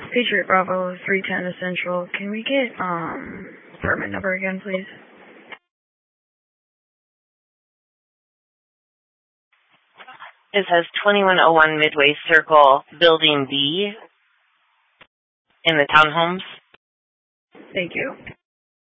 Patriot Bravo 310 Essential. Can we get apartment number again, please? It says 2101 Midway Circle, Building B, in the townhomes. Thank you.